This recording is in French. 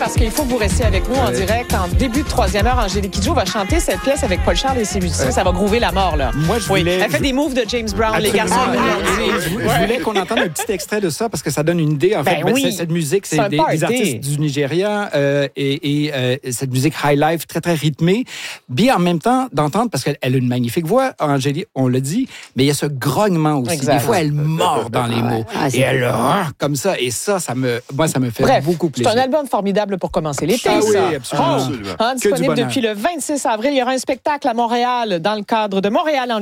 parce qu'il faut que vous restiez avec nous en direct. En début de troisième heure, Angélique Kidjo va chanter cette pièce avec Paul Charles et ses musiciens. Ça va groover la mort, là. Moi, je voulais... Elle fait des moves de James Brown, Absolument. les garçons. Je voulais qu'on entende un petit extrait de ça parce que ça donne une idée. En fait, cette musique, c'est des artistes du Nigeria et cette musique high life très, très rythmée. Bien en même temps d'entendre, parce qu'elle a une magnifique voix, Angélique, on l'a dit, mais il y a ce grognement aussi. Exact. Des fois, elle mord dans les mots. Et elle comme ça. Et ça me fait beaucoup plaisir. C'est un album formidable pour commencer l'été, ça. Oui, absolument. Disponible depuis le 26 avril. Il y aura un spectacle à Montréal dans le cadre de Montréal en